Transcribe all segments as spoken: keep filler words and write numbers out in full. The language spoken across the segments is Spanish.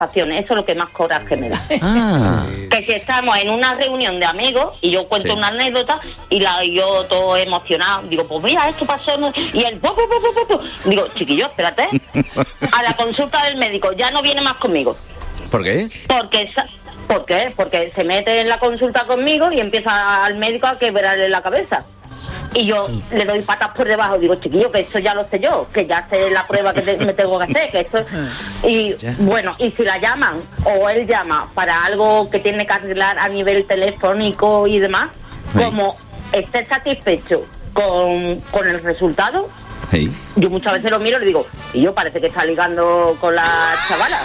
Eso es lo que más coraje me da. Ah. Que si estamos en una reunión de amigos y yo cuento Sí. una anécdota y la y yo todo emocionado, digo, pues mira, esto pasó, ¿no? Y el pu, pu, pu, pu, pu. Digo, chiquillo, espérate, a la consulta del médico, ya no viene más conmigo. ¿Por qué? Porque esa- ¿Por qué? Porque se mete en la consulta conmigo y empieza al médico a quebrarle la cabeza. Y yo le doy patas por debajo, digo, chiquillo, que eso ya lo sé yo, que ya sé la prueba que te- me tengo que hacer, que esto... Y Ya. bueno, y si la llaman, o él llama para algo que tiene que arreglar a nivel telefónico y demás, Sí. como esté satisfecho con, con el resultado, Sí. yo muchas veces lo miro y le digo, y yo parece que está ligando con la chavala.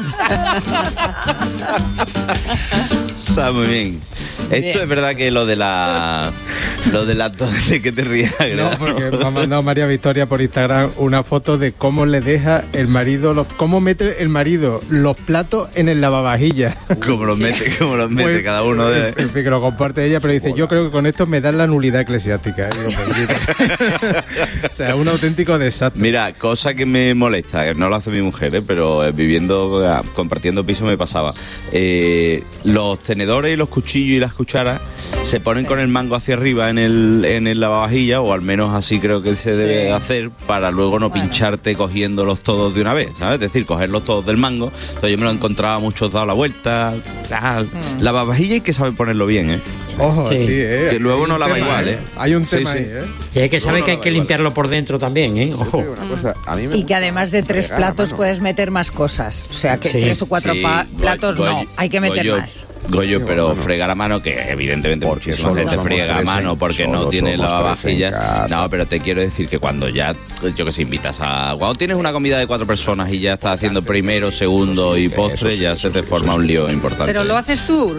Está muy bien. Esto Bien. es verdad que lo de la... Lo de las dos de que te rías. No, porque me ha mandado María Victoria por Instagram una foto de cómo le deja el marido, los, cómo mete el marido los platos en el lavavajillas. Como los mete, como los mete Pues, cada uno de... En fin, que lo comparte ella, pero dice, yo creo que con esto me dan la nulidad eclesiástica. Y digo, pues sí, pues. O sea, un auténtico desastre. Mira, cosa que me molesta, que no lo hace mi mujer, ¿eh? pero eh, viviendo, eh, compartiendo piso me pasaba. Eh, los tenedores y los cuchillos y las cucharas se ponen con el mango hacia arriba en el, en el lavavajilla, o al menos así creo que se debe Sí. hacer, para luego no Bueno. pincharte cogiéndolos todos de una vez, ¿sabes? Es decir, cogerlos todos del mango. Entonces yo me lo encontraba muchos dado la vuelta, tal. Mm. Lavavajilla hay que saber ponerlo bien, ¿eh? Ojo, sí, Sí. ¿eh? Que luego Hay un no lava tema, igual, ¿eh? Hay un Sí, tema sí. ahí, ¿eh? Y hay que saber No, que hay no, que igual. limpiarlo por dentro también, ¿eh? Yo te Ojo. digo una cosa, a mí me Y que gusta además de tres fregar a platos mano. puedes meter más cosas. O sea, que Sí. tres o cuatro Sí, pa- Go- platos no, Goyo- hay que meter Goyo- más. Goyo, Sí, pero bueno. fregar a mano, que evidentemente Porque muchísima solo gente somos friega a tres mano en- porque solo no tiene somos tres lavavajillas. en casa. No, pero te quiero decir que cuando ya, yo que sé, invitas a... Cuando tienes una comida de cuatro personas y ya estás haciendo primero, segundo y Eso postre, sí, ya eso se te sí, forma eso un sí. lío importante. Pero lo haces tú,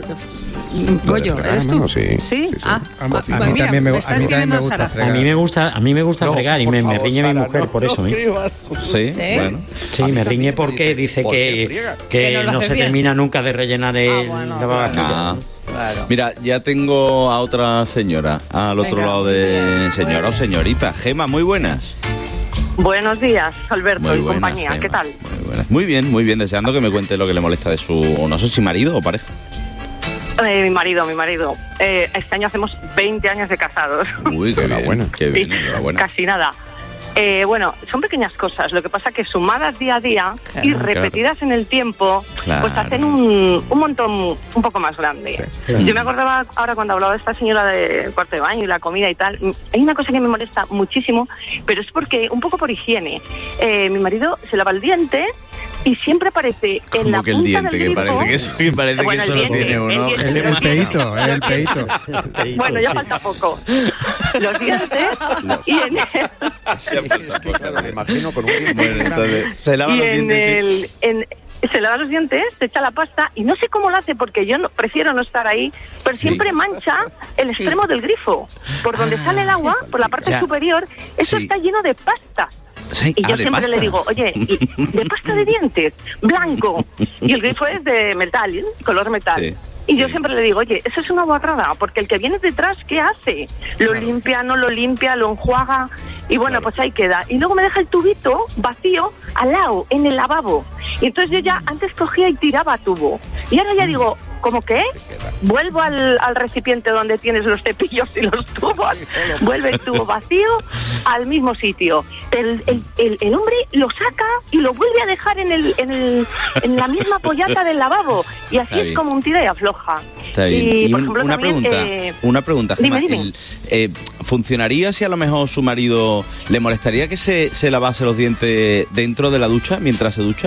Goyo, fregar ¿eres a tú? mano, sí. ¿Sí? Sí, sí. Ah, A mí- pues a mí mira, también me- me a está mí también me escribiendo gusta Sara. fregar. A mí me gusta, a mí me gusta No, fregar y por me, me favor, riñe mi Sara, mujer no- por no eso, ¿eh? escribas. Sí, ¿Sí? bueno. Sí, A mí me riñe también porque dice, dice ¿por qué que, friega? que Que no lo no haces se bien. termina nunca de rellenar el bueno, lavavajillas. Ah. Claro. Mira, ya tengo a otra señora al otro Venga, lado muy de... bien. Señora o Bueno. señorita. Gema, muy buenas. Buenos días, Alberto Muy y buenas, compañía, Gema. ¿qué tal? Muy buenas. Muy bien, muy bien. Deseando que me cuente lo que le molesta de su... No sé si marido o pareja. Eh, mi marido, mi marido. Eh, este año hacemos veinte años de casados. Uy, qué bien. Enhorabuena. Qué bien, Sí, enhorabuena. casi nada. Eh, bueno, son pequeñas cosas, lo que pasa que sumadas día a día Claro. y repetidas en el tiempo, Claro. pues hacen un, un montón un poco más grande. Sí. Yo me acordaba ahora cuando hablaba de esta señora de cuarto de baño y la comida y tal, hay una cosa que me molesta muchísimo, pero es porque, un poco por higiene, eh, mi marido se lava el diente y siempre aparece en Como la que el punta diente, del que grifo- parece que eso, que parece Bueno, que el eso lo diente, tiene uno. el El, diente. el peito, el peito. Bueno, ya falta poco. Los dientes y en el, Sí, falta poco. Claro, me imagino con un diente Bueno, grande. entonces, se lava y los en dientes. sí. el, en- se lava los dientes, se echa la pasta y no sé cómo lo hace porque yo no, prefiero no estar ahí, pero Sí. siempre mancha el extremo del grifo. Por donde sale el agua, por la parte Ya. superior, eso Sí. está lleno de pasta. Sí, Y ah, yo de siempre pasta. le digo, oye, ¿y de pasta de dientes, blanco. Y el grifo es de metal, color metal. Sí. Y yo Sí. siempre le digo, oye, eso es una guarrada, porque el que viene detrás, ¿qué hace? Lo limpia, no lo limpia, lo enjuaga, y bueno, pues ahí queda. Y luego me deja el tubito vacío al lado, en el lavabo. Y entonces yo ya antes cogía y tiraba tubo. Y ahora ya digo, ¿cómo qué? Vuelvo al, al recipiente donde tienes los cepillos y los tubos, vuelve el tubo vacío al mismo sitio. El, el, el, el hombre lo saca y lo vuelve a dejar en, el, en, el, en la misma pollata del lavabo. Y así Está es bien. como un tira y afloja. Está bien. Y, Y por un- ejemplo, una también, pregunta, eh, una pregunta, dime, Gemma. dime. El, eh, ¿funcionaría si a lo mejor su marido le molestaría que se, se lavase los dientes dentro de la ducha mientras se ducha?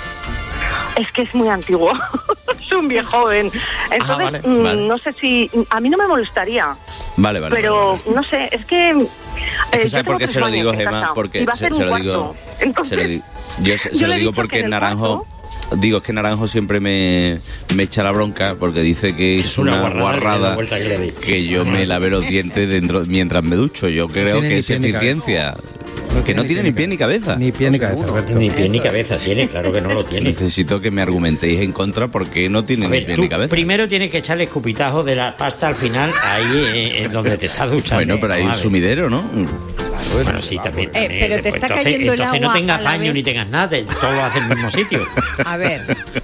Es que es muy antiguo. Es un viejo joven. Entonces, vale, mm, vale. no sé si... A mí no me molestaría. Vale, vale. pero, vale, vale. no sé, es que... Es eh, que yo ¿sabe tengo por qué tres se lo años digo, de Gemma? casado, Porque y va a se, ser se un lo digo. cuarto. Entonces, se lo digo. Yo se, se yo lo le he digo dicho porque que en el Naranjo. Digo, es que Naranjo siempre me, me echa la bronca porque dice que es, Es una una, guarrada, guarrada la vuelta que le di. que yo me lave los dientes dentro mientras me ducho. Yo creo tiene que ni es pie ni eficiencia. Que no tiene ni pie ni cabeza. Ni pie ni cabeza, Alberto. Ni pie ni cabeza tiene, claro que no lo tiene. Necesito que me argumentéis en contra porque no tiene A ni ver, pie tú ni cabeza. primero tienes que echarle escupitajo de la pasta al final, ahí eh, en donde te estás duchando. Bueno, pero hay un Vamos a ver. sumidero, ¿no? Bueno, sí, también. Eh, también pero se te puede. está entonces, cayendo el entonces no agua tengas a la baño vez. ni tengas nada, te- todo lo hace en el mismo sitio. A ver,